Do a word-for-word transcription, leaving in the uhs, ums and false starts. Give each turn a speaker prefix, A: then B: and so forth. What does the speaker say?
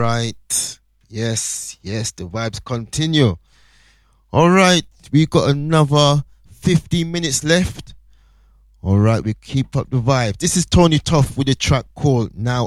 A: right. Yes, yes, the vibes continue. All right, we got another fifteen minutes left. All right, we keep up the vibe. This is Tony Tough with a track called Now